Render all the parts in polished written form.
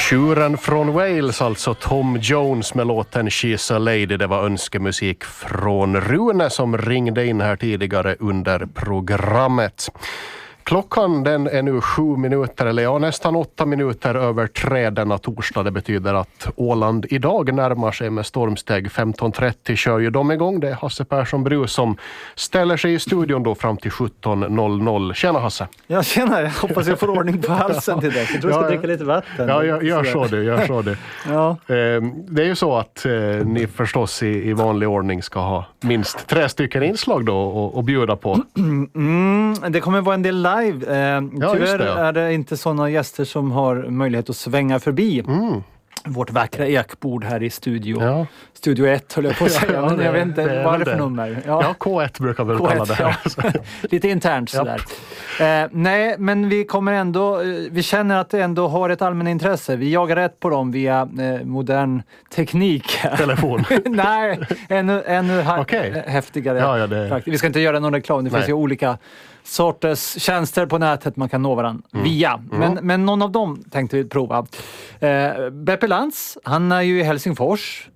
Tjuren från Wales, alltså Tom Jones med låten She's a Lady. Det var önskemusik från Rune som ringde in här tidigare under programmet. Klockan den är nu 7 minuter, eller ja, nästan 8 minuter över 3 denna torsdag. Det betyder att Åland idag närmar sig med stormsteg. 15.30 kör ju de igång. Det är Hasse Persson Brus som ställer sig i studion då fram till 17.00. Tjena Hasse. Ja, tjena. Jag hoppas jag får ordning på halsen till det. Jag tror jag ska dricka lite vatten. Ja, gör så det. Ja. Det är ju så att ni förstås i vanlig ordning ska ha minst 3 stycken inslag då och bjuda på. Det kommer vara en del live. Tyvärr det. är det inte sådana gäster som har möjlighet att svänga förbi vårt vackra ekbord här i studio. Ja. Studio 1 höll jag på att säga, men jag vet inte vad är det för nummer. Ja, K1 brukar vi kalla det här. Ja. Lite internt sådär. Nej, men vi kommer ändå, vi känner att det ändå har ett allmänintresse. Vi jagar rätt på dem via modern teknik. Telefon? Nej, ännu häftigare. Ja, vi ska inte göra någon reklam, det finns ju olika sorters tjänster på nätet man kan nå varandra via. Men någon av dem tänkte vi prova. Beppe Lantz, han är ju i Helsingfors.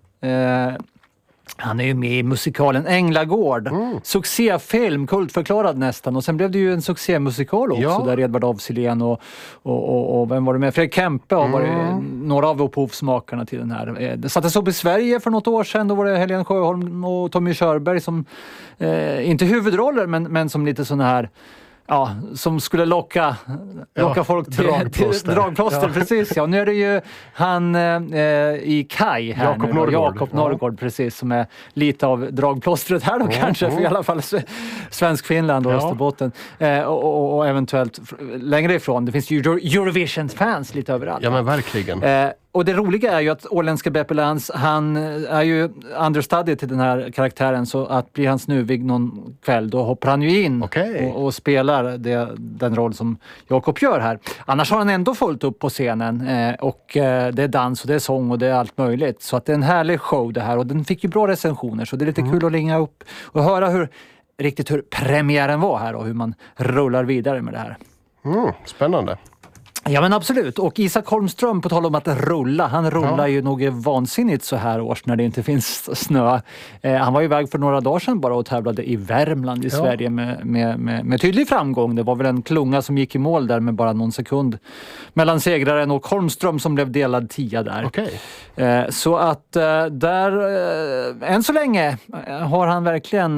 Han är ju med i musikalen Änglagård. Succéfilm, kultförklarad nästan. Och sen blev det ju en succémusikal också. Där Edvard af Sillén och vem var det med? Fredrik Kempe har varit några av upphovsmakarna till den här. Det sattes upp i Sverige för något år sedan. Då var det Helene Sjöholm och Tommy Körberg som, inte huvudroller, men som lite såna här... Ja, som skulle locka folk till dragplåster. Precis, ja. Nu är det ju han i Kaj här Jakob Norrgård, precis, som är lite av dragplåstret här då kanske, för i alla fall svensk Finland och Österbotten. Och eventuellt längre ifrån. Det finns ju Eurovision-fans lite överallt. Ja, men verkligen. Och det roliga är ju att åländska Beppe Lantz, han är ju understudy till den här karaktären, så att blir han snuvig någon kväll, då hoppar han ju in och spelar den roll som Jakob gör här. Annars har han ändå fullt upp på scenen och det är dans och det är sång och det är allt möjligt. Så att det är en härlig show det här, och den fick ju bra recensioner, så det är lite kul att ringa upp och höra hur premiären var här och hur man rullar vidare med det här. Spännande. Ja, men absolut. Och Isak Holmström, på tal om att rulla, han rullar ju nog vansinnigt så här års när det inte finns snö. Han var ju iväg för några dagar sedan bara och tävlade i Värmland i Sverige med tydlig framgång. Det var väl en klunga som gick i mål där med bara någon sekund mellan segraren och Holmström som blev delad 10 där. Så att där, än så länge har han verkligen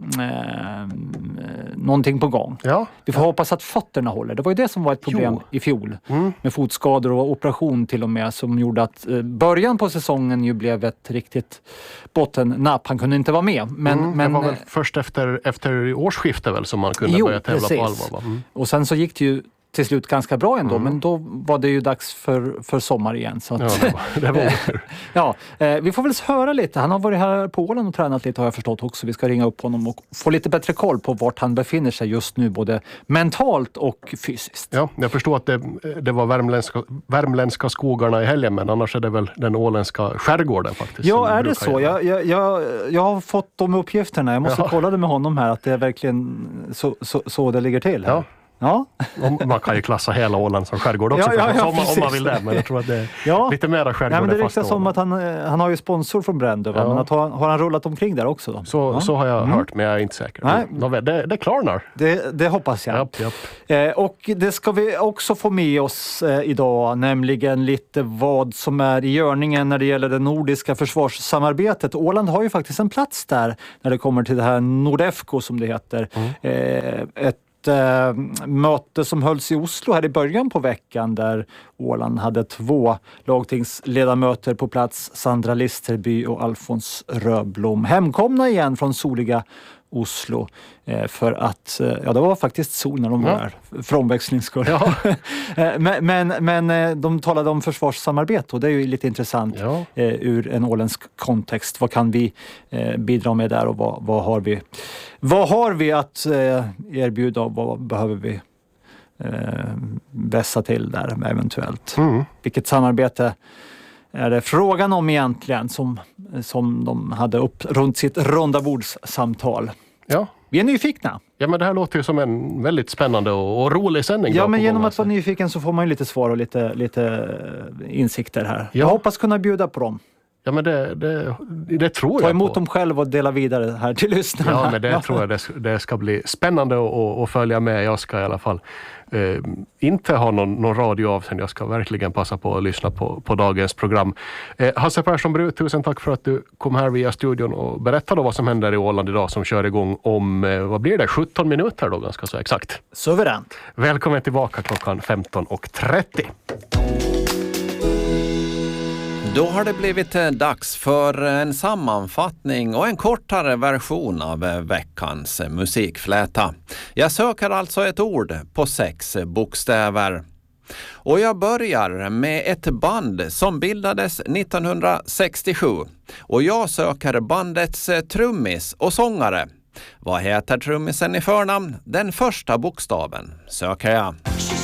någonting på gång. Vi får hoppas att fötterna håller. Det var ju det som var ett problem i fjol. Med fotskador och operation till och med, som gjorde att början på säsongen ju blev ett riktigt bottennapp. Han kunde inte vara med. Men det var väl först efter årsskiftet väl som man kunde börja tävla på allvar. Va? Och sen så gick det ju till slut ganska bra ändå, men då var det ju dags för sommar igen. Så att, det var vi får väl höra lite. Han har varit här på Åland och tränat lite, har jag förstått också. Vi ska ringa upp honom och få lite bättre koll på vart han befinner sig just nu, både mentalt och fysiskt. Ja, jag förstår att det var värmländska skogarna i helgen, men annars är det väl den åländska skärgården faktiskt. Ja, är det så? Jag har fått de uppgifterna. Jag måste kolla det med honom här, att det är verkligen så det ligger till här. Ja. Man kan ju klassa hela Åland som skärgård också om man vill det, men jag tror att det är lite mera skärgård. Men det riktas som att han har ju sponsor från Brändö, men har han rullat omkring där också då? Så har jag hört, men jag är inte säker. Det klarnar. Det hoppas jag. Och det ska vi också få med oss idag, nämligen lite vad som är i görningen när det gäller det nordiska försvarssamarbetet. Åland har ju faktiskt en plats där när det kommer till det här Nordefco som det heter. Ett möte som hölls i Oslo här i början på veckan, där Åland hade 2 lagtingsledamöter på plats, Sandra Listerby och Alfons Röblom, hemkomna igen från soliga Oslo, för att det var faktiskt sol när de var där, för omväxlings skull. Men de talade om försvarssamarbete, och det är ju lite intressant ur en åländsk kontext. Vad kan vi bidra med där, och vad har vi att erbjuda, och vad behöver vi vässa till där eventuellt? Vilket samarbete är det frågan om egentligen, som de hade upp runt sitt rundabordssamtal? Ja, Vi är nyfikna. Ja, men det här låter ju som en väldigt spännande och rolig sändning. Ja, men genom att vara nyfiken så får man ju lite svar och lite insikter här. Ja. Jag hoppas kunna bjuda på dem. Ja, men det tror jag på. Ta emot dem själv och dela vidare här till lyssnarna. Ja, men det tror jag det ska bli spännande att följa med. Jag ska i alla fall inte ha någon radio av sen. Jag ska verkligen passa på att lyssna på dagens program. Hasse Persson Bru, tusen tack för att du kom här via studion och berättade vad som händer i Åland idag som kör igång om, vad blir det, 17 minuter då ganska så exakt. Suveränt. Välkommen tillbaka klockan 15:30. Då har det blivit dags för en sammanfattning och en kortare version av veckans musikfläta. Jag söker alltså ett ord på 6 bokstäver. Och jag börjar med ett band som bildades 1967. Och jag söker bandets trummis och sångare. Vad heter trummisen i förnamn? Den första bokstaven söker jag.